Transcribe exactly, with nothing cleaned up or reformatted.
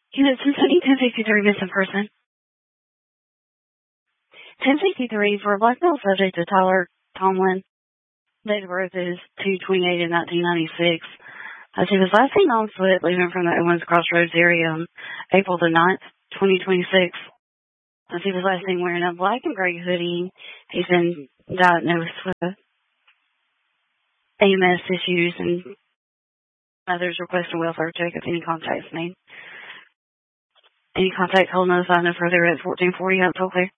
Unit Cincinnati ten sixty-three, missing person. ten sixty-three, for a black male subject to Tyler Tomlin. Date of birth is two twenty-eight in nineteen ninety-six. As he was last seen on foot leaving from the Owens Crossroads area on April the ninth, twenty twenty-six. As he was last seen wearing a black and gray hoodie. He's been diagnosed with A M S issues and others request a welfare check if any contact's made. Any contact told notified no further at fourteen forty. I'm told clear.